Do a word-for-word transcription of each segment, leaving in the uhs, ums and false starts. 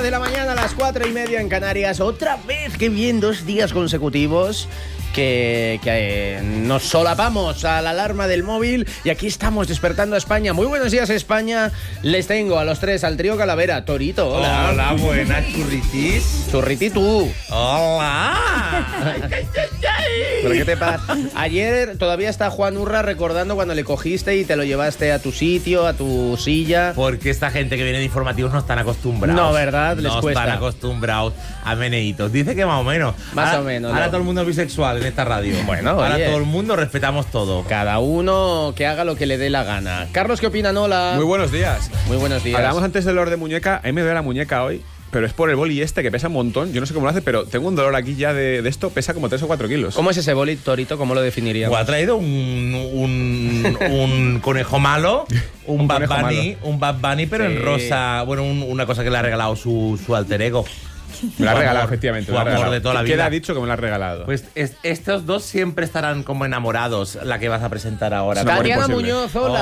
de la mañana, a las cuatro y media en Canarias. Otra vez, qué bien, dos días consecutivos que, que eh, nos solapamos a la alarma del móvil y aquí estamos despertando a España. Muy buenos días, España. Les tengo a los tres, al trío Calavera. Torito, hola. Hola, buenas, churritis. Churriti tú. Hola. ¿Pero qué te pasa? Ayer todavía está Juan Urra recordando cuando le cogiste y te lo llevaste a tu sitio, a tu silla. Porque esta gente que viene de informativos no están acostumbrados. No, ¿verdad? Les no cuesta. están acostumbrados a meneitos. Dice que más o menos. Más ahora, o menos. Ahora ¿no? todo el mundo es bisexual en esta radio. Bueno, ahora oye. todo el mundo respetamos todo. Cada uno que haga lo que le dé la gana. Carlos, ¿qué opinan? Hola. Muy buenos días. Muy buenos días. Hablábamos antes del dolor de muñeca. A mí me duele la muñeca hoy, pero es por el boli este que pesa un montón. Yo no sé cómo lo hace, pero tengo un dolor aquí ya de, de esto. Pesa como tres o cuatro kilos. ¿Cómo es ese boli, Torito? ¿Cómo lo definiríamos? O ha traído un, un, un conejo malo, un, Un Bad conejo Bunny, malo. un Bad Bunny, pero Sí. en rosa. Bueno, un- una cosa que le ha regalado su, su alter ego. Me lo ha Su regalado, amor, efectivamente. su me lo ha amor regalado. de toda la ¿Qué vida. le ha dicho que me lo ha regalado? Pues es- estos dos siempre estarán como enamorados, la que vas a presentar ahora. Es un amor Tatiana imposible. Muñoz, hola.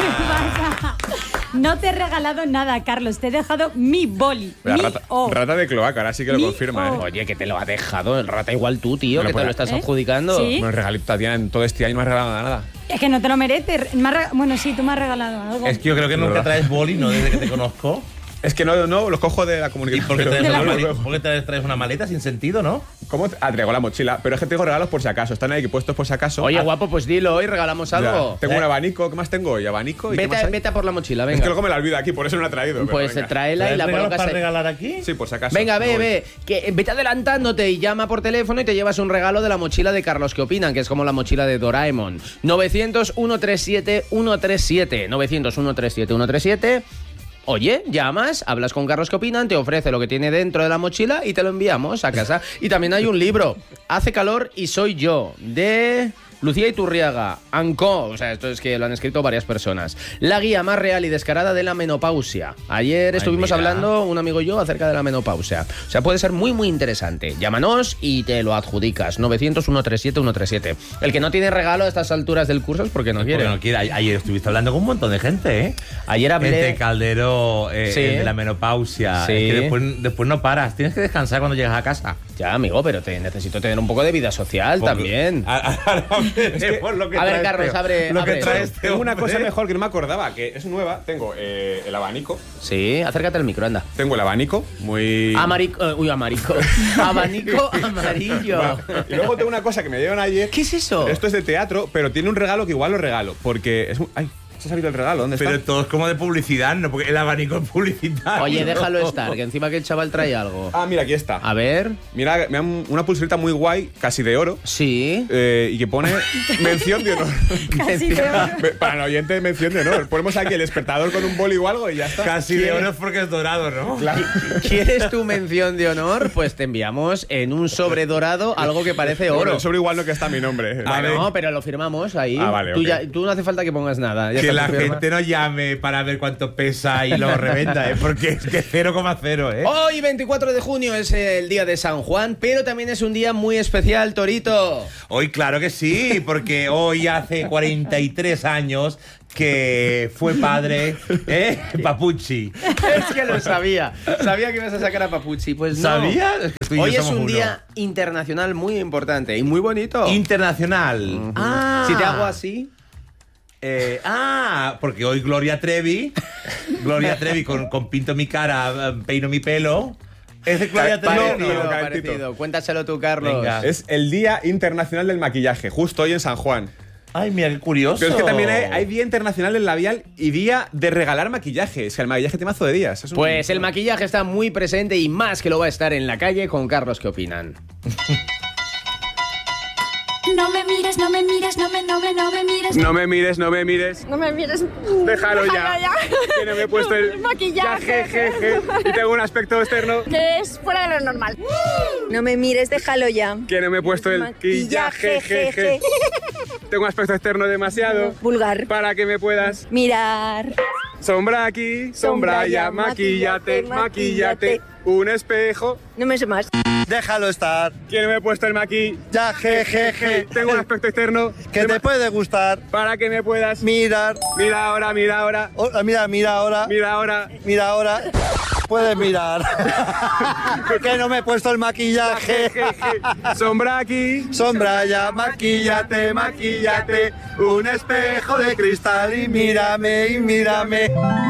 Hola. No te he regalado nada, Carlos. Te he dejado mi boli. La mi rata, O. rata de cloaca, ahora sí que lo Mi confirma, O. ¿eh? Oye, que te lo ha dejado el rata igual tú, tío, Bueno, que te pues, lo estás ¿eh? adjudicando. Sí. Bueno, el regalito, Tatiana, en todo este año no me ha regalado nada. Es que no te lo mereces. Me has rega- Bueno, sí, tú me has regalado algo. Es que yo creo que Es nunca verdad. traes boli, ¿no? Desde que te conozco. Es que no, no los cojo de la ¿Y comunicación. por qué traes, pero- una, no los maleta, cojo. por qué traes, traes una maleta sin sentido, no? ¿Cómo? te- Ah, traigo la mochila. Pero es que tengo regalos por si acaso. Están ahí puestos por si acaso. Oye, Ah, guapo, pues dilo, hoy regalamos ya. algo. Tengo Eh. un abanico. ¿Qué más tengo hoy? ¿Abanico? ¿Y qué más Vete, hay? vete a por la mochila, Es venga. que luego me la olvido aquí, por eso no la he traído. pero Pues venga. tráela y ¿Traes la regalos colocas para ahí. regalar aquí? Sí, por si acaso. Venga, ve, Me voy. ve, que vete adelantándote y llama por teléfono y te llevas un regalo de la mochila de Carlos. ¿Qué opinan? Que es como la mochila de Doraemon. novecientos, ciento treinta y siete, ciento treinta y siete. novecientos, ciento treinta y siete, ciento treinta y siete. Oye, llamas, hablas con Carlos ¿Qué opinan? Te ofrece lo que tiene dentro de la mochila y te lo enviamos a casa. Y también hay un libro, Hace calor y soy yo, de Lucía Iturriaga, Anco, o sea, esto es que lo han escrito varias personas. La guía más real y descarada de la menopausia. Ayer Ay, estuvimos mira. hablando, un amigo y yo, acerca de la menopausia. O sea, puede ser muy, muy interesante. Llámanos y te lo adjudicas. novecientos, ciento treinta y siete, ciento treinta y siete. El que no tiene regalo a estas alturas del curso es porque no quiere. Porque no quiere. A- Ayer estuviste hablando con un montón de gente, ¿eh? Ayer hablé... Gente Caldero, eh, Sí. el de la menopausia. Sí. Es que después, después no paras. Tienes que descansar cuando llegas a casa. Ya, amigo, pero te necesito tener un poco de vida social Porque- también. A, a- a ver, por lo que a ver, trae Carlos, este- abre- Lo abre que eso. trae este Tengo una hombre. cosa mejor que no me acordaba, que es nueva. Tengo eh, el abanico. Sí, acércate al micro, anda. Tengo el abanico, muy... Amarico... eh, uy, amarico. Abanico amarillo. Va. Y luego tengo una cosa que me dieron ayer. ¿Qué es eso? Esto es de teatro, pero tiene un regalo que igual lo regalo. Porque es un... ¡Ay! ¿Se ha salido el regalo? ¿Dónde Pero está? todo es como de publicidad, ¿no? Porque el abanico es publicitario. Oye, déjalo estar, que encima que el chaval trae algo. Ah, mira, aquí está. A ver... Mira, me dan una pulserita muy guay, casi de oro. Sí. eh, y que pone mención de honor. Casi de oro. Para el oyente, mención de honor. Ponemos aquí el despertador con un boli o algo y ya está. Casi de oro es porque es dorado, ¿no? Claro. ¿Quieres tu mención de honor? Pues te enviamos en un sobre dorado algo que parece Bueno, oro. el sobre igual no que está mi nombre. Ah, Vale. no, pero lo firmamos ahí. Ah, vale, tú, ok. ya- tú no hace falta que pongas nada. ya Que está la tu firma. gente no llame para ver cuánto pesa y lo revenda, ¿eh? Porque es que cero coma cero, ¿eh? Hoy, veinticuatro de junio, es el día de San Juan, pero también es un día muy especial, Torito. Hoy, claro que sí, porque hoy hace cuarenta y tres años que fue padre, ¿eh? Papucci. Es que lo sabía. Sabía que ibas a sacar a Papucci. Pues no. ¿Sabías? Es que tú y yo Hoy es somos un uno. día internacional muy importante y muy bonito. Internacional. Ah. Si te hago así... Eh, ah, porque hoy Gloria Trevi, Gloria Trevi con, con pinto mi cara, eh, peino mi pelo. ¿Es de Gloria Trevi? o Parecido, no? calentito. parecido. Cuéntaselo tú, Carlos. Venga. Es el Día Internacional del Maquillaje, justo hoy en San Juan. Ay, mira, qué curioso. Pero es que también hay, hay Día Internacional del Labial y Día de regalar maquillaje. Es que el maquillaje tiene mazo de días. Es un- Pues el maquillaje está muy presente y más que lo va a estar en la calle con Carlos. ¿Qué opinan? No me mires, no me mires, no me, no me, no me mires. No me mires, no me mires. No me mires. Déjalo ya. Que no me he puesto el Maquillaje. jeje, y tengo un aspecto externo. Que es fuera de lo normal. No me mires, déjalo ya. Que no me he puesto el Maquillaje, jeje. jeje. Tengo un aspecto externo demasiado Vulgar. para que me puedas. Mirar. Sombra aquí, sombra allá, maquillate, maquillate. Un espejo. No me sé más. Déjalo estar. Que no me he puesto el maquillaje. Ya, jejeje. Tengo un aspecto externo Que de te ma- puede gustar. para que me puedas. Mirar. Mira ahora, mira ahora, Oh, mira, mira ahora. mira ahora. Mira ahora. puedes mirar. Que no me he puesto el maquillaje. Sombra aquí. Sombra ya, maquíllate, maquíllate. Un espejo de cristal y mírame, y mírame.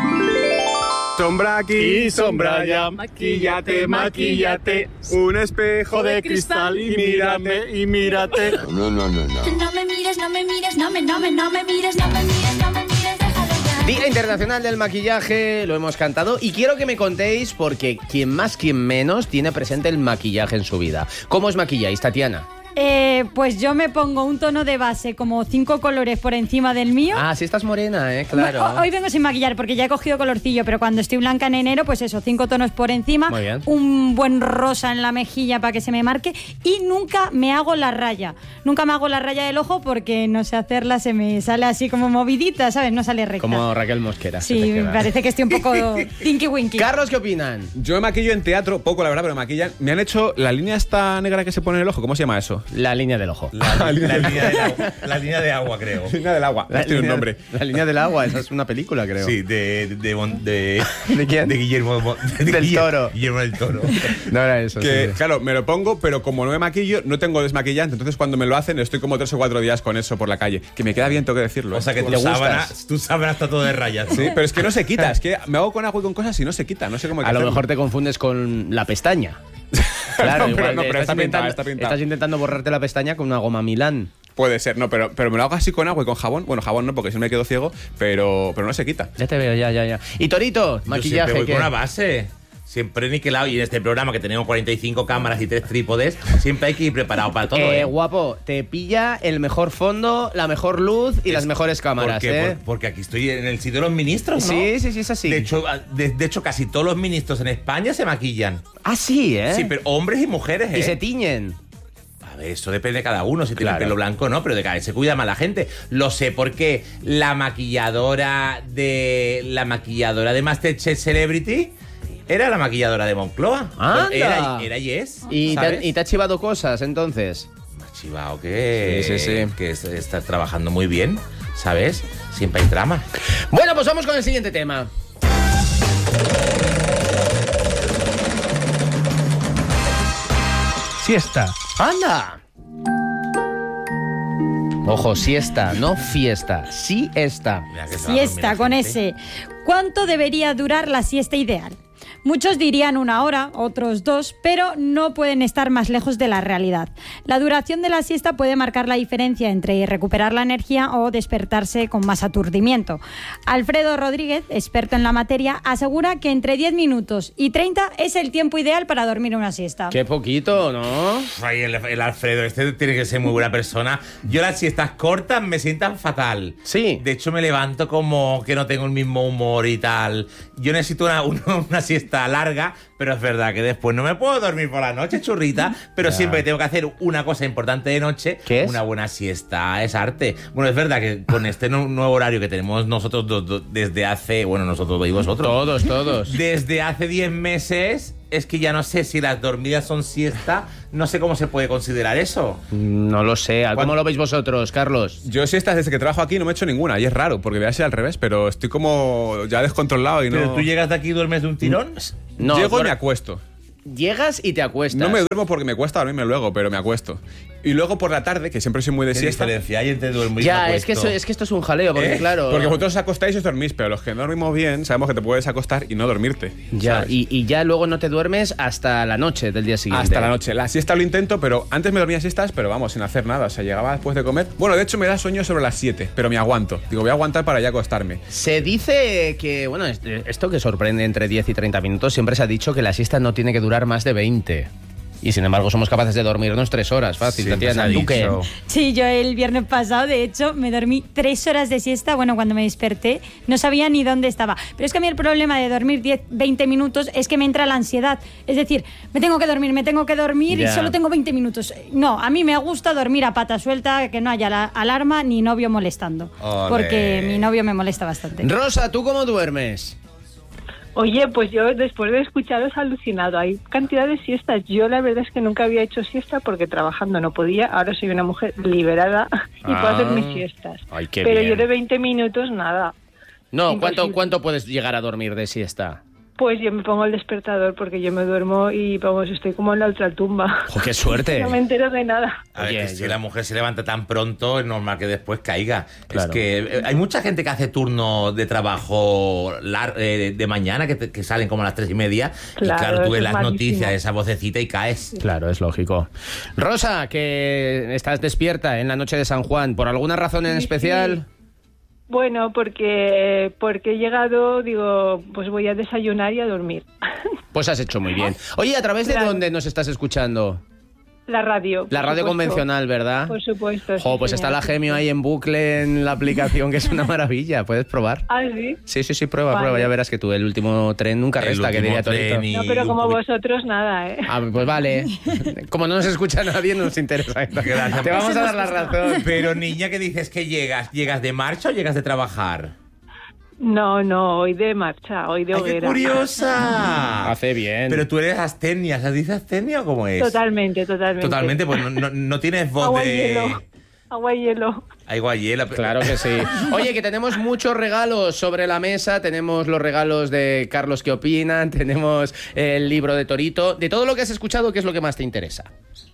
Sombra aquí, sombra ya, maquíllate, maquíllate. Un espejo de cristal y mírame y mírate. No, no, no, no. No me mires, no me mires, no me, no me, no me mires, no me mires, no me mires, déjalo ya. Día Internacional del Maquillaje, lo hemos cantado y quiero que me contéis porque quien más, quien menos tiene presente el maquillaje en su vida. ¿Cómo os maquilláis, Tatiana? Eh, pues yo me pongo un tono de base como cinco colores por encima del mío. Ah, sí estás morena, ¿eh? Claro. Hoy vengo sin maquillar porque ya he cogido colorcillo, pero cuando estoy blanca en enero, pues eso, cinco tonos por encima. Muy bien. Un buen rosa en la mejilla para que se me marque y nunca me hago la raya. Nunca me hago la raya del ojo porque no sé hacerla, se me sale así como movidita, ¿sabes? No sale recta. Como Raquel Mosquera. se te Sí, queda. me parece que estoy un poco tinky winky. Carlos, ¿qué opinan? Yo me maquillo en teatro, poco la verdad, pero me maquillan. Me han hecho la línea esta negra que se pone en el ojo, ¿cómo se llama eso? La línea del ojo. La, la línea del agua, la línea de agua, creo. Línea del agua, La tiene un línea- nombre. La línea del agua, esa es una película, creo. Sí, de... ¿De, de, de, ¿De quién? De Guillermo... de Del Guillermo- Toro. Guillermo del Toro. No era eso. Que, sí, sí. claro, me lo pongo, pero como no me maquillo, no tengo desmaquillante. Entonces, cuando me lo hacen, estoy como tres o cuatro días con eso por la calle. Que me queda bien, tengo que decirlo. O ¿eh? sea que tu ¿Te gustas? sábana, tu sábana está todo de rayas, ¿no? Sí, pero es que no se quita. Es que me hago con agua y con cosas y no se quita. No sé cómo hay que A lo hacerlo. mejor te confundes con la pestaña. Claro, No, pero igual no, te pero estás, está pintado, intentando, está pintado. estás intentando borrarte la pestaña con una goma Milán. Puede ser, no, pero, pero me lo hago así con agua y con jabón. Bueno, jabón no, porque si no me quedo ciego, pero, pero no se quita. Ya te veo, ya, ya, ya. Y Torito, Yo maquillaje. siempre voy ¿qué? con una base. Siempre niquelado. Y en este programa que tenemos cuarenta y cinco cámaras y tres trípodes, siempre hay que ir preparado para todo. Eh, ¿eh? guapo, te pilla el mejor fondo, la mejor luz y las mejores cámaras, ¿Por qué? ¿eh? Por- porque aquí estoy en el sitio de los ministros, ¿no? Sí, sí, sí, es así. De hecho, de, de hecho, casi todos los ministros en España se maquillan. Ah, sí, ¿eh? Sí, pero hombres y mujeres, ¿eh? Y se tiñen. A ver, eso depende de cada uno, si tiene Claro. el pelo blanco o no, pero de cada vez se cuida más la gente. Lo sé porque la maquilladora de la maquilladora de MasterChef Celebrity era la maquilladora de Moncloa. ¡Anda! Era, era Yes. ¿Y te, ¿sabes? han- y te ha chivado cosas, entonces? Me ha chivado que, Sí, sí, sí. que es- estás trabajando muy bien, ¿sabes? Siempre hay trama. Bueno, pues vamos con el siguiente tema. Siesta. ¡Anda! Ojo, siesta, no fiesta. Siesta. Mira que se va a dormir Siesta la con gente. ese. ¿Cuánto debería durar la siesta ideal? Muchos dirían una hora, otros dos, pero no pueden estar más lejos de la realidad. La duración de la siesta puede marcar la diferencia entre recuperar la energía o despertarse con más aturdimiento. Alfredo Rodríguez, experto en la materia, asegura que entre diez minutos y treinta es el tiempo ideal para dormir una siesta. Qué poquito, ¿no? Ay, el, el Alfredo, este tiene que ser muy buena persona. Yo las siestas cortas me sientan fatal. Sí. De hecho, me levanto como que no tengo el mismo humor y tal. Yo necesito una, una, una siesta larga, pero es verdad que después no me puedo dormir por la noche, churrita, pero Ya. siempre tengo que hacer una cosa importante de noche. ¿Qué es? Una buena siesta, es arte. Bueno, es verdad que con este nu- nuevo horario que tenemos nosotros dos, dos, desde hace, bueno, nosotros y vosotros. Todos, todos. Desde hace diez meses, es que ya no sé si las dormidas son siesta, no sé cómo se puede considerar eso. No lo sé. ¿Cómo ¿Cuándo? lo veis vosotros, Carlos? Yo siestas desde que trabajo aquí no me he hecho ninguna y es raro porque voy a ser al revés, pero estoy como ya descontrolado y no. Pero tú llegas de aquí y duermes de un tirón. No, Llego y duer- me acuesto. Llegas y te acuestas. No me duermo porque me cuesta dormirme luego, pero me acuesto. Y luego por la tarde, que siempre soy muy de ¿Qué siesta. diferencia hay entre duermo y Ya, me es que, eso, acuesto? es que esto es un jaleo, porque ¿Eh? claro... Porque vosotros os acostáis y os dormís, pero los que no dormimos bien sabemos que te puedes acostar y no dormirte. Ya, ¿sabes? y, y ya luego no te duermes hasta la noche del día siguiente. Hasta la noche. La siesta lo intento, pero antes me dormía siestas, pero vamos, sin hacer nada. O sea, llegaba después de comer. Bueno, de hecho me da sueño sobre las siete, pero me aguanto. Digo, voy a aguantar para ya acostarme. Se dice que, bueno, est- esto que sorprende entre diez y treinta minutos, siempre se ha dicho que la siesta no tiene que durar más de veinte. Y sin embargo somos capaces de dormirnos tres horas, fácil, Siempre Tatiana. se ha ¿Tú qué? dicho. Sí, yo el viernes pasado, de hecho, me dormí tres horas de siesta. Bueno, cuando me desperté no sabía ni dónde estaba. Pero es que a mí el problema de dormir diez, veinte minutos es que me entra la ansiedad. Es decir, me tengo que dormir, me tengo que dormir Ya. y solo tengo veinte minutos. No, a mí me gusta dormir a pata suelta, que no haya la alarma ni novio molestando. Ole. Porque mi novio me molesta bastante. Rosa, ¿tú cómo duermes? Oye, pues yo después de escucharos he alucinado. Hay cantidad de siestas. Yo la verdad es que nunca había hecho siesta porque trabajando no podía. Ahora soy una mujer liberada y puedo hacer mis siestas. Ay, qué Pero bien. yo de veinte minutos nada. No, ¿cuánto, Imposible. ¿cuánto puedes llegar a dormir de siesta? Pues yo me pongo el despertador porque yo me duermo y vamos, estoy como en la ultratumba. ¡Oh, qué suerte! No me entero de nada. A ver, Oye, que si yo- la mujer se levanta tan pronto, es normal que después caiga. Claro. Es que eh, hay mucha gente que hace turno de trabajo lar- eh, de mañana, que, te- que salen como a las tres y media. Claro, y claro, tú eso ves es las malísimo. noticias, esa vocecita y caes. Claro, es lógico. Rosa, que estás despierta en la noche de San Juan, ¿por alguna razón en Sí, especial? Bueno, porque porque he llegado, digo, pues voy a desayunar y a dormir. Pues has hecho muy bien. Oye, ¿a través de Claro. dónde nos estás escuchando? La radio. La por radio supuesto. convencional, ¿verdad? Por supuesto. Jo, sí, pues está señor. la Gemio ahí en bucle en la aplicación, que es una maravilla. Puedes probar. Ah, sí. Sí, sí, sí, prueba, Vale. prueba. Ya verás que tú, el último tren nunca El resta, que último diría Torito. tren y- No, pero un como poquito- vosotros nada, ¿eh? Ah, pues vale. Como no nos escucha nadie, no nos interesa. Gracias. Te vamos a dar la razón. Pero niña, ¿qué dices que llegas? ¿Llegas de marcha o llegas de trabajar? No, no, hoy de marcha, hoy de ¡Ay, qué hoguera. curiosa! Hace bien. Pero tú eres astenia, ¿se dice astenia o cómo es? Totalmente, totalmente. Totalmente, pues no, no- no tienes voz Agua y de... hielo. Agua y hielo. Agua y hielo. Claro que sí. Oye, que tenemos muchos regalos sobre la mesa. Tenemos los regalos de Carlos, ¿qué opinan? Tenemos el libro de Torito. De todo lo que has escuchado, ¿qué es lo que más te interesa?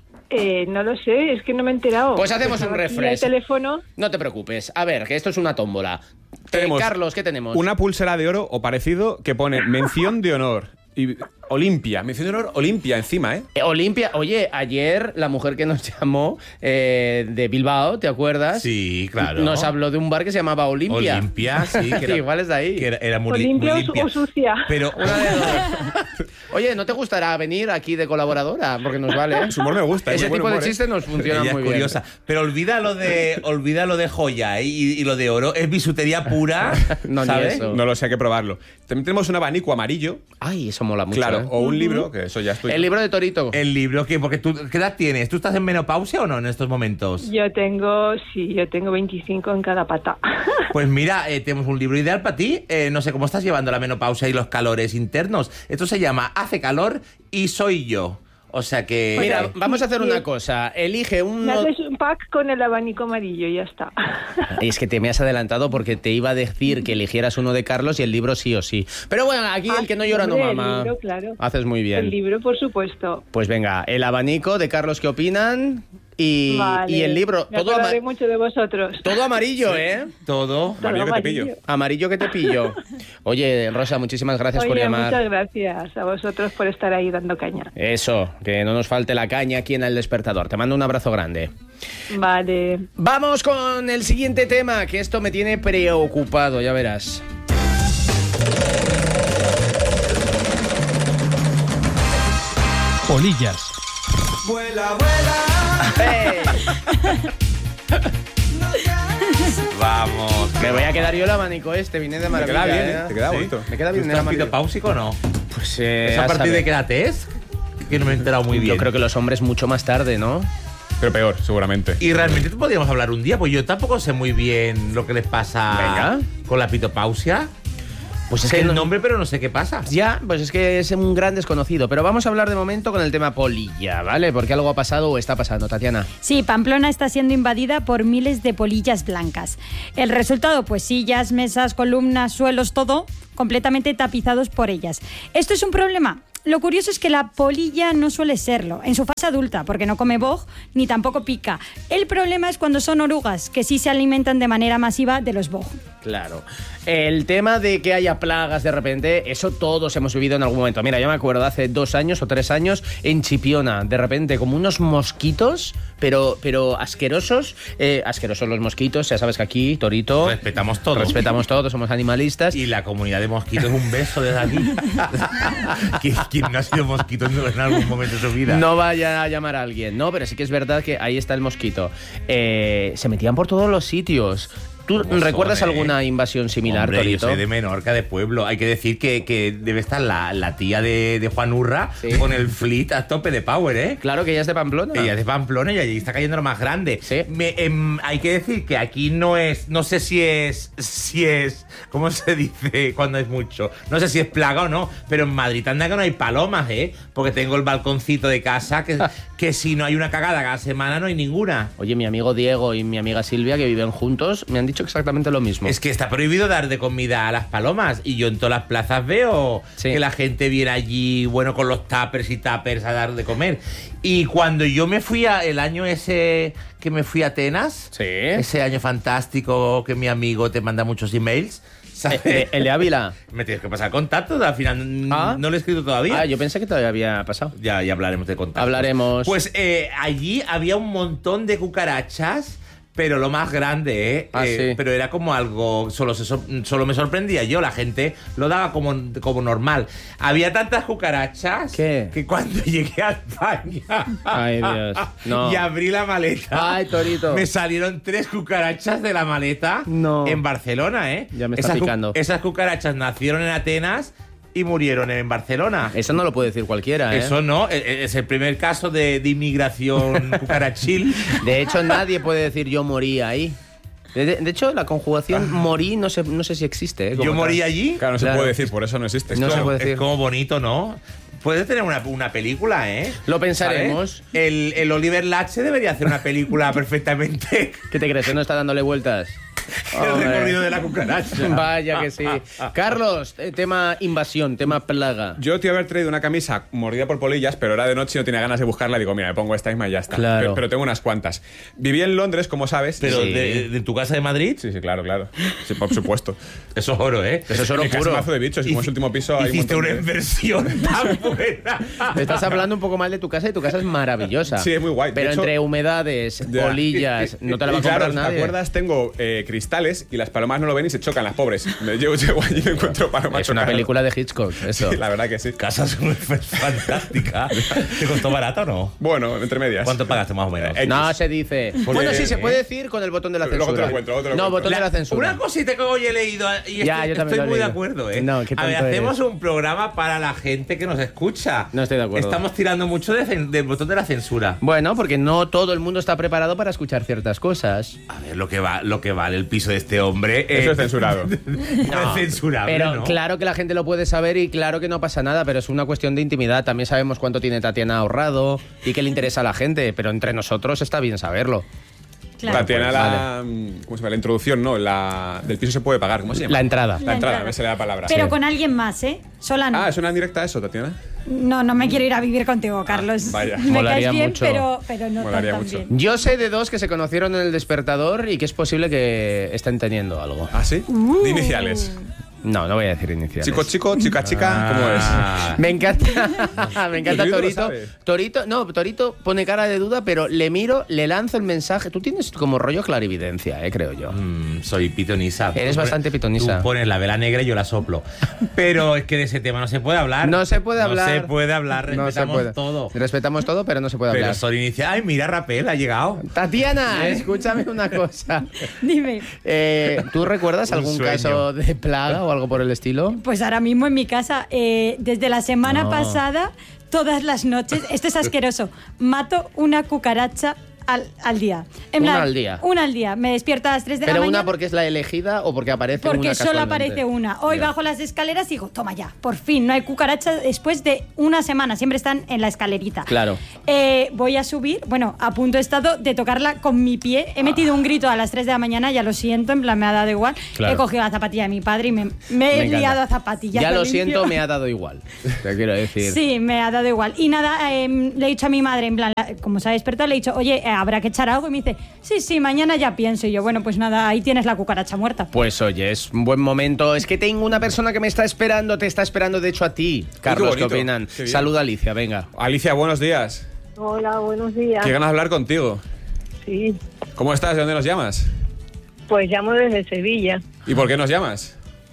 Eh, no lo sé, es que no me he enterado. Pues hacemos un Estaba aquí refresh. El teléfono. No te preocupes. A ver, que esto es una tómbola. Eh, Tenemos Carlos, ¿qué tenemos? Una pulsera de oro o parecido que pone mención de honor. Y Olimpia, mención de honor Olimpia encima, ¿eh? Eh, Olimpia, oye, ayer la mujer que nos llamó eh, de Bilbao, ¿te acuerdas? Sí, claro. Nos habló de un bar que se llamaba Olimpia. Olimpia, sí. Que era, Igual es de ahí. que era, era muy, O li- limpia muy o su- limpia. o sucia. Pero Una de dos. Oye, ¿no te gustará venir aquí de colaboradora? Porque nos vale. ¿eh? Su humor me gusta, es Ese muy tipo buen de humor, ¿eh? chistes nos funciona ella muy es bien. curiosa. Pero olvida lo de, olvida lo de joya ¿eh? y, y lo de oro. Es bisutería pura. No, ni ¿sabes? eso. No lo sé, hay que probarlo. También tenemos un abanico amarillo, Ay, eso mola mucho. claro, ¿eh? o un libro, que eso ya estoy. El libro de Torito. El libro, ¿qué? Porque tú, ¿qué edad tienes? ¿Tú estás en menopausia o no en estos momentos? Yo tengo, sí, yo tengo veinticinco en cada pata. Pues mira, eh, tenemos un libro ideal para ti. Eh, no sé cómo estás llevando la menopausia y los calores internos. Esto se llama Hace calor y soy yo. O sea que... Mira, Oye, vamos a hacer sí, una sí. cosa. Elige Me un... haces un pack con el abanico amarillo y ya está. Es que te me has adelantado porque te iba a decir que eligieras uno de Carlos y el libro sí o sí. Pero bueno, aquí Ah, el que no llora no hombre, el mama. libro, claro. Haces muy bien. El libro, por supuesto. Pues venga, el abanico de Carlos, ¿qué opinan? Y, Vale. y el libro, Me todo, ama- acordaré mucho de vosotros. todo amarillo, ¿eh? Todo. Amarillo que te pillo. Amarillo que te pillo. Oye, Rosa, muchísimas gracias por Oye, llamar. muchas gracias a vosotros por estar ahí dando caña. Eso, que no nos falte la caña aquí en El Despertador. Te mando un abrazo grande. Vale. Vamos con el siguiente tema, que esto me tiene preocupado, ya verás. Polillas. ¡Hey! Vamos. Me voy a quedar yo el abanico este, viene de Te maravilla. queda bien, ¿eh? ¿eh? Te queda ¿Sí? bonito. Me queda bien ¿Tú el estás abanico. menopáusico o no? Pues eh, ¿Es a a partir saber. de qué edad es? Que no me he enterado muy bien. Yo creo que los hombres mucho más tarde, ¿no? Pero peor, seguramente. Y realmente podríamos hablar un día, pues yo tampoco sé muy bien lo que les pasa Venga. con la pitopausia. Pues es sé que el no- nombre, pero no sé qué pasa. Ya, pues es que es un gran desconocido. Pero vamos a hablar de momento con el tema polilla, ¿vale? Porque algo ha pasado o está pasando, Tatiana. Sí, Pamplona está siendo invadida por miles de polillas blancas. El resultado, pues sillas, mesas, columnas, suelos, todo completamente tapizados por ellas. ¿Esto es un problema? Lo curioso es que la polilla no suele serlo, en su fase adulta, porque no come boj ni tampoco pica. El problema es cuando son orugas, que sí se alimentan de manera masiva de los boj. Claro. El tema de que haya plagas de repente, eso todos hemos vivido en algún momento. Mira, yo me acuerdo hace dos años o tres años en Chipiona, de repente como unos mosquitos, pero, pero asquerosos. Eh, asquerosos los mosquitos, ya sabes que aquí, Torito... Respetamos todo. Respetamos todo, somos animalistas. Y la comunidad de mosquitos, un beso desde aquí. ¿Quién, quién no ha sido mosquito en algún momento de su vida? No vaya a llamar a alguien, no, pero sí que es verdad que ahí está el mosquito. Eh, se metían por todos los sitios. ¿Tú ¿Cómo recuerdas son, eh? alguna invasión similar, Hombre, Torito? yo soy de Menorca, de pueblo. Hay que decir que, que debe estar la, la tía de, de Juan Urra Sí. con el fleet a tope de power, ¿eh? Claro que ella es de Pamplona. Ella es de Pamplona y allí está cayendo lo más grande. Sí. Me- em, hay que decir que aquí no es, no sé si es, si es, ¿cómo se dice cuando es mucho? No sé si es plaga o no, pero en Madrid anda que no hay palomas, ¿eh? Porque tengo el balconcito de casa que, que si no hay una cagada cada semana no hay ninguna. Oye, mi amigo Diego y mi amiga Silvia, que viven juntos, me han dicho dicho exactamente lo mismo. Es que está prohibido dar de comida a las palomas y yo en todas las plazas veo Sí. que la gente viene allí, bueno, con los tuppers y tuppers a dar de comer. Y cuando yo me fui a, el año ese que me fui a Atenas, Sí. ese año fantástico que mi amigo te manda muchos emails, ¿sabes? Eh, eh, el de Ávila. Me tienes que pasar contactos, al final n- Ah. no lo he escrito todavía. Ah, yo pensé que todavía había pasado. Ya, ya hablaremos de contactos. Hablaremos. Pues eh, allí había un montón de cucarachas, pero lo más grande, ¿eh? Ah, Eh, sí. Pero era como algo, solo, se sor- solo me sorprendía yo, la gente lo daba como, como normal. Había tantas cucarachas ¿Qué? que cuando llegué a España Ay, Dios. No. y abrí la maleta, Ay, Torito. me salieron tres cucarachas de la maleta No. en Barcelona, ¿eh? Ya me está esas, cu- picando. esas cucarachas nacieron en Atenas y murieron en Barcelona. Eso no lo puede decir cualquiera, ¿eh? Eso no, e- es el primer caso de, de inmigración cucarachil. De hecho, nadie puede decir yo morí ahí. De, de hecho, la conjugación morí no sé, no sé si existe. ¿eh? Como Yo tal. morí allí. Claro, no se Claro. puede decir, por eso no existe. No Esto- se puede Es decir. como bonito, ¿no? Puede tener una, una película, ¿eh? Lo pensaremos. ¿Sabes? El, el Oliver Lache debería hacer una película perfectamente. ¿Qué te crees? ¿Que no está dándole vueltas? El Hombre. recorrido de la cucaracha. Vaya que sí. Carlos, eh, tema invasión, tema plaga. Yo te iba a haber traído una camisa mordida por polillas, pero era de noche y no tenía ganas de buscarla. Digo, mira, me pongo esta misma y ya está. Claro. Pero, pero tengo unas cuantas. Viví en Londres, como sabes. Pero Sí. de, de tu casa de Madrid, Sí, sí, claro, claro. Sí, por supuesto. eso es oro, ¿eh? Eso es oro En casa puro. mazo de bichos y como es el último piso hay un Hiciste montón una de- inversión tan buena. Me estás hablando un poco mal de tu casa y tu casa es maravillosa. Sí, es muy guay. De Pero hecho- entre humedades, Ya. polillas, Y- y- no te la va a y claro, comprar nadie. ¿te acuerdas? Tengo eh, cristales y las palomas no lo ven y se chocan las pobres. Me llevo, llevo allí y me encuentro palomas Es una chocadas. película de Hitchcock, eso. Sí, la verdad que sí. Casa es fantástica. ¿Te costó barato o no? Bueno, entre medias. ¿Cuánto pagaste más o menos? Eh, No se dice. Porque- Bueno, sí, se puede decir con el botón de la Luego censura. te lo cuento, luego te lo no, cuento. botón de la censura. Una cosita que hoy he leído y Ya, estoy, yo también estoy lo he muy de leído. acuerdo, ¿eh? No, qué a ver, tonto hacemos eres. un programa para la gente que nos escucha. No estoy de acuerdo. Estamos tirando mucho de cen- del botón de la censura. Bueno, porque no todo el mundo está preparado para escuchar ciertas cosas. A ver, lo que va, lo que vale el piso de este hombre. Eso eh, es censurado. no es censurable, Pero ¿no? claro que la gente lo puede saber y claro que no pasa nada, pero es una cuestión de intimidad. También sabemos cuánto tiene Tatiana ahorrado y qué le interesa a la gente, pero entre nosotros está bien saberlo. Claro. Tatiana, la, ¿cómo se llama? La introducción, ¿no? La, del piso se puede pagar. ¿Cómo se llama? La entrada. La entrada, me sale la palabra. Pero Sí. con alguien más, ¿eh? Sola no. Ah, ¿es una directa eso, Tatiana? No, no me quiero ir a vivir contigo, Carlos. vaya. Me Molaría caes bien, mucho. pero, pero no Molaría tan, tan mucho. bien. Yo sé de dos que se conocieron en el despertador y que es posible que estén teniendo algo. ¿Ah, sí? Uh. De iniciales. No, no voy a decir iniciales. Chico, chico, chica, chica, ¿cómo es? Ah. Me encanta, me encanta Torito lo Torito. sabe. Torito, no, Torito pone cara de duda, pero le miro, le lanzo el mensaje. Tú tienes como rollo clarividencia, eh, creo yo. Mm, soy pitonisa. Eres Tú bastante pones- pitonisa. Tú pones la vela negra y yo la soplo. Pero es que de ese tema no se puede hablar. No se puede hablar. No se puede hablar, No se respetamos puede. todo. Respetamos todo, pero no se puede Pero hablar. son iniciales. Ay, mira, Rapel ha llegado. Tatiana, escúchame una cosa. Dime. Eh, ¿Tú recuerdas Un algún sueño. caso de plaga o algo por el estilo? Pues ahora mismo en mi casa, eh, desde la semana No. pasada, todas las noches, esto es asqueroso, mato una cucaracha al, al día. En Una plan, al día. Una al día. Me despierto a las tres de ¿Pero la una mañana. porque es la elegida o porque aparece Porque una solo casualmente? aparece una. Hoy Ya. bajo las escaleras y digo, toma ya, por fin, no hay cucaracha después de una semana. Siempre están en la escalerita. Claro. Eh, voy a subir, bueno, a punto he estado de tocarla con mi pie. He metido un grito a las tres de la mañana, ya lo siento, en plan, me ha dado igual. Claro. He cogido la zapatilla de mi padre y me, me Me he encanta. liado a zapatillas. Ya lo limpio. siento, me ha dado igual. Te quiero decir. Sí, me ha dado igual. Y nada, eh, le he dicho a mi madre, en plan, la- como se ha despertado, le he dicho, oye, eh, habrá que echar algo. Y me dice, sí, sí, mañana ya pienso. Y yo, bueno, pues nada, ahí tienes la cucaracha muerta. Pues oye, es un buen momento. Es que tengo una persona que me está esperando, te está esperando de hecho a ti. Carlos, ¿qué bonito. opinan? Qué bien. Saluda a Alicia, venga. Alicia, buenos días. Hola, buenos días. Qué ganas de hablar contigo. Sí, ¿Cómo estás? ¿De dónde nos llamas? pues llamo desde Sevilla. ¿Y por qué nos llamas?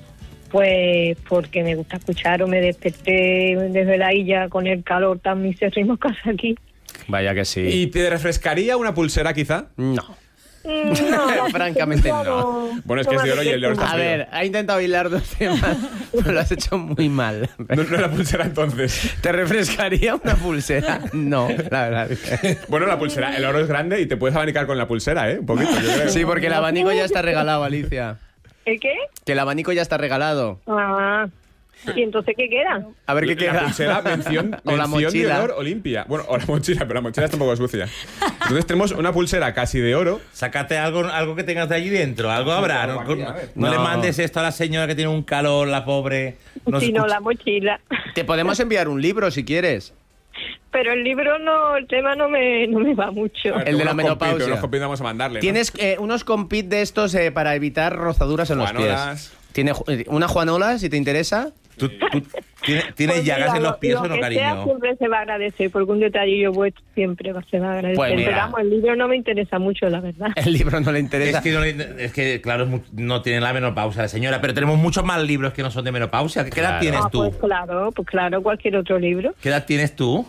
Pues porque me gusta escuchar o me desperté desde la isla con el calor tan misérrimo que hace aquí. Vaya que sí. ¿Y te refrescaría una pulsera quizá? No. Mm, no, Francamente no. Bueno, es que es de oro y el de oro está A ver, ha intentado hilar dos temas, pero lo has hecho muy mal. No, no era pulsera entonces. ¿Te refrescaría una pulsera? No, la verdad. Bueno, la pulsera, el oro es grande y te puedes abanicar con la pulsera, ¿eh? Un poquito, yo creo. Sí, porque el abanico ya está regalado, Alicia. ¿El qué? Que el abanico ya está regalado. Ah, ¿Y entonces qué queda? A ver qué La queda. pulsera, mención, O la mención de mochila. honor Olimpia. Bueno, o la mochila, pero la mochila está un poco sucia. Entonces tenemos una pulsera casi de oro. Sácate algo, algo que tengas de allí dentro, algo habrá. algo No, aquí, a ver. no le No. mandes esto a la señora que tiene un calor, la pobre. No se Si no, escucha. la mochila. Te podemos enviar un libro si quieres. Pero el libro no, el tema no me, no me va mucho. A ver, El de la unos compit, menopausia. Unos compit vamos a mandarle, ¿no? Tienes eh, unos compit de estos eh, para evitar rozaduras en los Juanolas. pies. ¿Tiene ju- eh, una juanola, si te interesa? ¿Tú, tú tienes, tienes Pues llagas mira, en los lo- pies lo o no, que sea cariño? siempre se va a agradecer, porque un detallillo vuestro siempre va- se va a agradecer. Pues mira. Pero vamos, el libro no me interesa mucho, la verdad. El libro no le interesa. Es que, no, le- es que, claro, es mu- no tiene la menopausia la señora, pero tenemos muchos más libros que no son de menopausia. ¿Qué edad Claro. tienes Ah, tú? pues claro, pues claro, cualquier otro libro. ¿Qué edad tienes tú?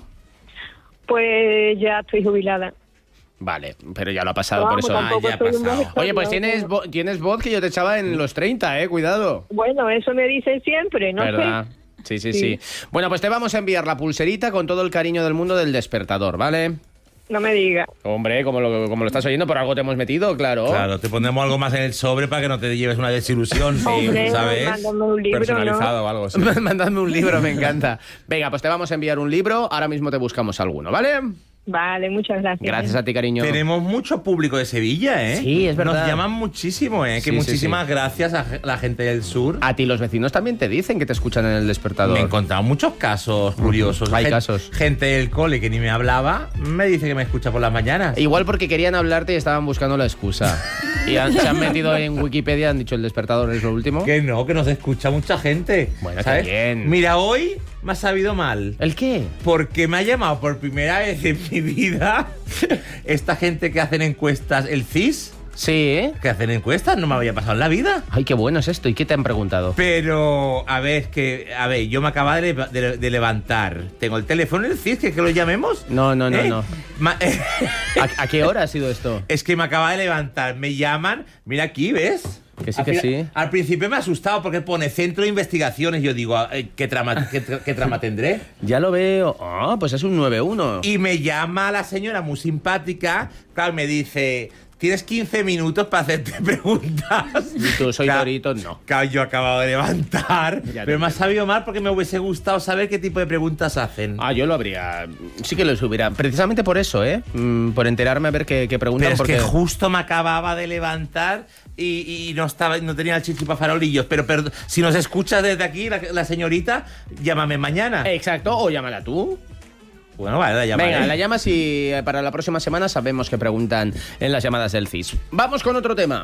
Pues ya estoy jubilada. Vale, pero ya lo ha pasado, Vamos, por eso. tampoco Ah, ya ha soy un pasado. vegetal, Oye, pues ¿no? tienes, vo- tienes voz que yo te echaba en los treinta, eh, cuidado. Bueno, eso me dicen siempre, no ¿Verdad? sé. Sí, sí, sí, Sí. Bueno, pues te vamos a enviar la pulserita con todo el cariño del mundo del despertador, ¿vale? No me diga. Hombre, como lo, como lo estás oyendo, por algo te hemos metido, claro. Claro, te pondremos algo más en el sobre para que no te lleves una desilusión, Hombre, ¿sabes? mándame un libro, Personalizado ¿no? o algo así. Mandadme un libro, me encanta. Venga, pues te vamos a enviar un libro, ahora mismo te buscamos alguno, ¿vale? Vale, muchas gracias. Gracias a ti, cariño. Tenemos mucho público de Sevilla, ¿eh? Sí, es verdad. Nos llaman muchísimo, ¿eh? Que Sí, sí, muchísimas sí. gracias a ge- la gente del sur. A ti los vecinos también te dicen que te escuchan en el despertador. Me he encontrado muchos casos curiosos. Hay Gen- casos. Gente del cole que ni me hablaba me dice que me escucha por las mañanas. Igual porque querían hablarte y estaban buscando la excusa. Y han- se han metido en Wikipedia, han dicho el despertador es lo último. Que no, que nos escucha mucha gente. Bueno, ¿sabes? qué bien. Mira, hoy me ha sabido mal. ¿El qué? Porque me ha llamado por primera vez en mi vida esta gente que hacen encuestas, el C I S, Sí, ¿eh? que hacen encuestas, no me había pasado en la vida. Ay, qué bueno es esto. ¿Y qué te han preguntado? Pero, a ver, es que, a ver, yo me acababa de, leva- de- de levantar. Tengo el teléfono en el C I S, ¿que, que lo llamemos? No, no, no, ¿Eh? no. Ma- ¿A, a qué hora ha sido esto? Es que me acaba de levantar, me llaman, mira aquí, ¿ves? Que sí, Al que final- sí. Al principio me ha asustado porque pone Centro de Investigaciones. Yo digo, eh, ¿qué trama, qué, tra- qué trama tendré? Ya lo veo. Ah, pues es un nueve uno. Y me llama la señora muy simpática, claro, me dice, tienes quince minutos para hacerte preguntas. Y tú, soy Claro, Dorito, no. Claro, yo acababa de levantar, Ya te pero me ha entiendo. sabido mal porque me hubiese gustado saber qué tipo de preguntas hacen. Ah, yo lo habría. Sí que lo hubiera. Precisamente por eso, ¿eh? Mm, por enterarme a ver qué, qué preguntan. Pero es porque... que justo me acababa de levantar y, y no estaba, no tenía el chichi para farolillos. Pero, pero si nos escuchas desde aquí, la, la señorita, llámame mañana. Exacto, o llámala tú. Bueno, vale, la llamaré. Venga, la llamas y eh, para la próxima semana sabemos qué preguntan en las llamadas del C I S. Vamos con otro tema.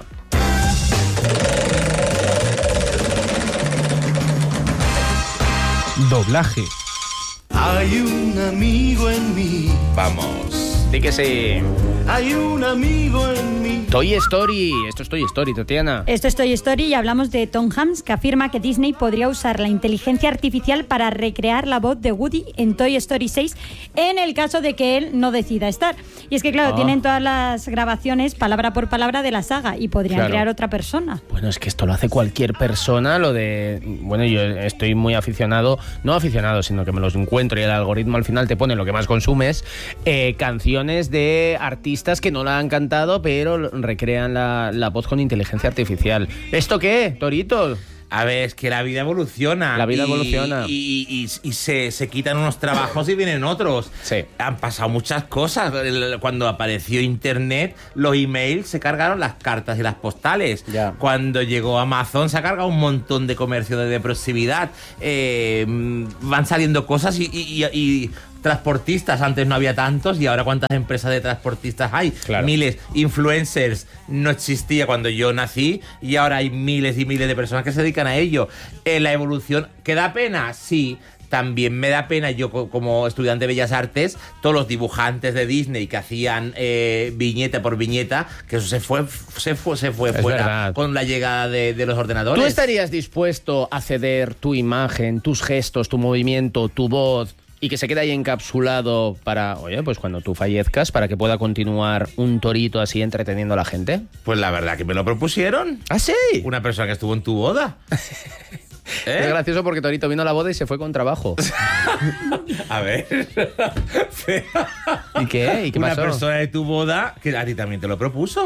Doblaje. Hay un amigo en mí, Vamos. Di que sí. hay un amigo en mí. Toy Story. Esto es Toy Story, Tatiana. Esto es Toy Story y hablamos de Tom Hanks, que afirma que Disney podría usar la inteligencia artificial para recrear la voz de Woody en Toy Story seis en el caso de que él no decida estar. Y es que, claro, Ah. tienen todas las grabaciones palabra por palabra de la saga y podrían Claro. crear otra persona. Bueno, es que esto lo hace cualquier persona, lo de... Bueno, yo estoy muy aficionado, no aficionado, sino que me los encuentro y el algoritmo al final te pone lo que más consumes, eh, canciones de artistas que no la han cantado, pero recrean la, la voz con inteligencia artificial. ¿Esto qué, Torito? A ver, es que la vida evoluciona. La vida y- evoluciona. Y, y- y se, se quitan unos trabajos y vienen otros. Sí. Han pasado muchas cosas. El- Cuando apareció Internet, los emails se cargaron las cartas y las postales. Ya. Cuando llegó Amazon, se ha cargado un montón de comercio de, de proximidad. Eh, mm, van saliendo cosas y... y- y- y transportistas, antes no había tantos y ahora cuántas empresas de transportistas hay, Claro. miles, influencers no existía cuando yo nací y ahora hay miles y miles de personas que se dedican a ello. Eh, la evolución, ¿que da pena? Sí. También me da pena, yo co- como estudiante de Bellas Artes, todos los dibujantes de Disney que hacían eh, viñeta por viñeta, que eso se fue, se fue, se fue Es fuera verdad. con la llegada de, de los ordenadores. ¿Tú estarías dispuesto a ceder tu imagen, tus gestos, tu movimiento, tu voz y que se quede ahí encapsulado para, oye, pues cuando tú fallezcas, para que pueda continuar un torito así entreteniendo a la gente? Pues la verdad que me lo propusieron. ¿Ah, sí? Una persona que estuvo en tu boda. ¿Eh? Es gracioso porque Torito vino a la boda y se fue con trabajo. A ver. ¿Y qué? ¿Y qué Una pasó? persona de tu boda que a ti también te lo propuso.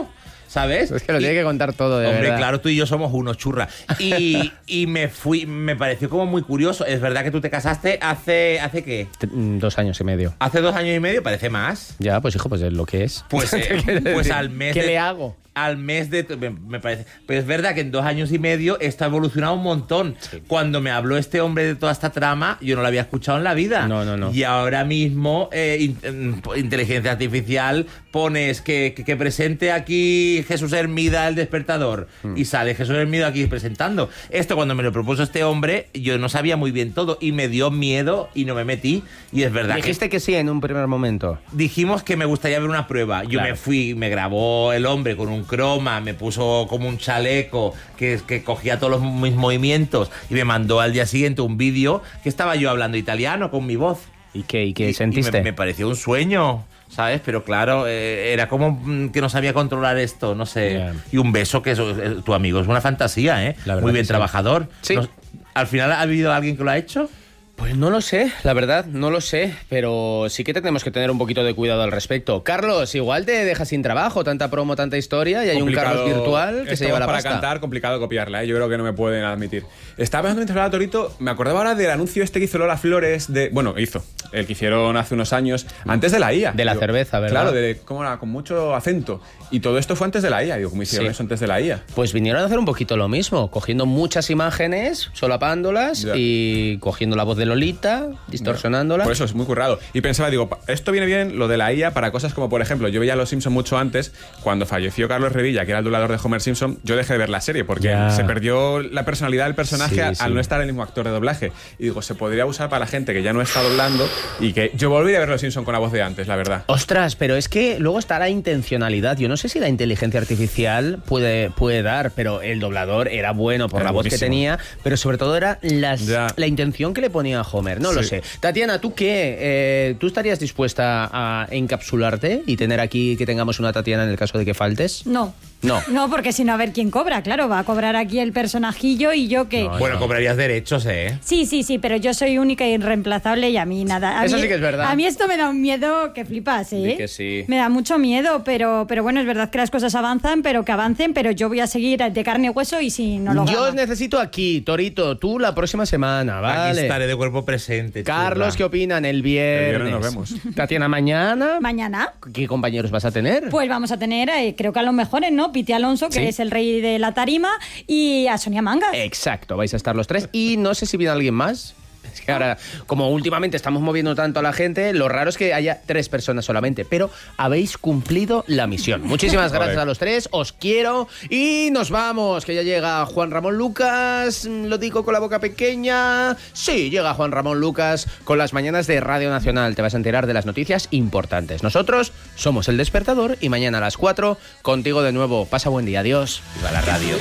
¿sabes? Es que lo Y- tiene que contar todo, de Hombre, verdad. claro, tú y yo somos unos churras. Y, y me fui, me pareció como muy curioso. Es verdad que tú te casaste hace, ¿hace qué? T- mm, Dos años y medio. Hace dos años y medio, parece más. Ya, pues hijo, pues es lo que es. Pues, eh, ¿Qué quiere pues decir? al mes ¿Qué de- le hago? Al mes de... Me, me parece... Pero es verdad que en dos años y medio esto ha evolucionado un montón. Cuando me habló este hombre de toda esta trama, yo no lo había escuchado en la vida. No, no, no. Y ahora mismo, eh, in- in- inteligencia artificial, pones que, que, que presente aquí Jesús Hermida el despertador. Hmm. Y sale Jesús Hermida aquí presentando. Esto cuando me lo propuso este hombre, yo no sabía muy bien todo. Y me dio miedo y no me metí. Y es verdad que... Dijiste que sí en un primer momento. Dijimos que me gustaría ver una prueba. Yo Claro. me fui, me grabó el hombre con un croma, me puso como un chaleco que, que cogía todos los, mis movimientos y me mandó al día siguiente un vídeo que estaba yo hablando italiano con mi voz. ¿Y qué, y qué Y- sentiste? y me, me pareció un sueño, ¿sabes? Pero claro, eh, era como mm, que no sabía controlar esto, no sé. Yeah. Y un beso que eso, eh, tu amigo es una fantasía, ¿eh? La verdad Muy bien que sí. trabajador. Sí. No- ¿Al final ha habido alguien que lo ha hecho? Pues no lo sé, la verdad, no lo sé, pero sí que tenemos que tener un poquito de cuidado al respecto. Carlos, igual te dejas sin trabajo, tanta promo, tanta historia, y hay un Carlos virtual que se lleva la para pasta. cantar, complicado copiarla, ¿eh? Yo creo que no me pueden admitir. Estaba pensando mientras hablaba Torito, me acordaba ahora del anuncio este que hizo Lola Flores de... Bueno, hizo, el que hicieron hace unos años, antes de la I A. De la Digo, cerveza, ¿verdad? Claro, de, ¿cómo era? Con mucho acento. Y todo esto fue antes de la I A. Digo, ¿cómo hicieron Sí. eso antes de la I A? Pues vinieron a hacer un poquito lo mismo, cogiendo muchas imágenes, solapándolas Ya. y cogiendo la voz de Lolita, distorsionándola. Por eso es muy currado. Y pensaba, digo, pa- esto viene bien lo de la I A para cosas como, por ejemplo, yo veía a Los Simpson mucho antes, cuando falleció Carlos Revilla, que era el doblador de Homer Simpson, yo dejé de ver la serie porque Ya. se perdió la personalidad del personaje Sí, al sí. no estar el mismo actor de doblaje. Y digo, se podría usar para la gente que ya no está doblando y que yo volví a ver Los Simpson con la voz de antes, la verdad. Ostras, pero es que luego está la intencionalidad. Yo no sé si la inteligencia artificial puede, puede dar, pero el doblador era bueno por Era la voz que buenísimo. tenía, pero sobre todo era las- Ya. la intención que le ponía a Homer. No lo Sí. sé. Tatiana, ¿tú qué? Eh, ¿Tú estarías dispuesta a encapsularte y tener aquí que tengamos una Tatiana en el caso de que faltes? No. No. No, porque si no, a ver quién cobra. Claro, va a cobrar aquí el personajillo y yo que... No, Bueno, cobrarías derechos, ¿eh? Sí, sí, sí, pero yo soy única e irreemplazable y a mí nada. A Eso mí- sí que es verdad. A mí esto me da un miedo que flipas, ¿eh? Di que sí. Me da mucho miedo, pero, pero bueno, es verdad que las cosas avanzan, pero que avancen, pero yo voy a seguir de carne y hueso y si no lo Yo grabo. os necesito aquí, Torito, tú la próxima semana, ¿vale? Aquí estaré de cuerpo presente. Carlos, ¿qué churra. opinan? El viernes. El viernes nos vemos. Tatiana, mañana. Mañana, ¿Qué compañeros vas a tener? pues vamos a tener, eh, creo que a los mejores, ¿no? Piti Alonso, que Sí. es el rey de la tarima, y a Sonia Mangas. Exacto, vais a estar los tres. Y no sé si viene alguien más. Es que ahora, como últimamente estamos moviendo tanto a la gente, lo raro es que haya tres personas solamente, pero habéis cumplido la misión. Muchísimas gracias Vale. a los tres, os quiero y nos vamos, que ya llega Juan Ramón Lucas, lo digo con la boca pequeña. Sí, llega Juan Ramón Lucas con las mañanas de Radio Nacional. Te vas a enterar de las noticias importantes. Nosotros somos El Despertador y mañana a las cuatro contigo de nuevo. Pasa buen día, adiós. Viva la radio.